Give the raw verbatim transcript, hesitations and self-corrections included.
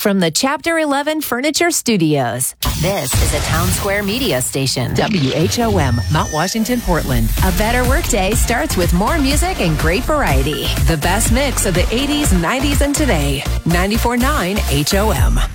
From the Chapter eleven Furniture Studios, this is a Town Square Media Station. W H O M, Mount Washington, Portland. A better workday starts with more music and great variety. The best mix of the eighties, nineties, and today. ninety-four point nine H O M.